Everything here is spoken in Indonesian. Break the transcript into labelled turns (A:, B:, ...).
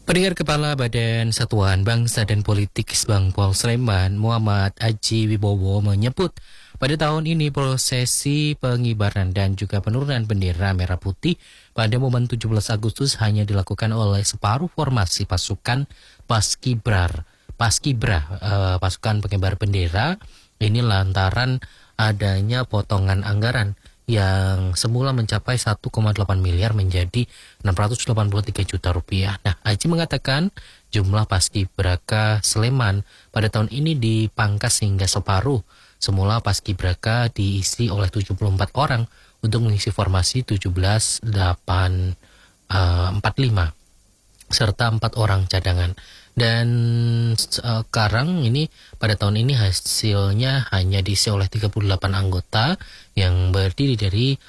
A: Pendengar Kepala Badan Satuan Bangsa dan Politik Bangpol Sleman, Muhammad Aji Wibowo menyebut pada tahun ini prosesi pengibaran dan juga penurunan bendera merah putih pada momen 17 Agustus hanya dilakukan oleh separuh formasi pasukan pasukan pengibar bendera. Ini lantaran adanya potongan anggaran yang semula mencapai 1,8 miliar menjadi 683 juta rupiah. Nah, Aji mengatakan jumlah Paskibraka Sleman pada tahun ini dipangkas hingga separuh. Semula Paskibraka diisi oleh 74 orang untuk mengisi formasi 17.845 serta 4 orang cadangan. Dan sekarang ini pada tahun ini hasilnya hanya diisi oleh 38 anggota yang berdiri dari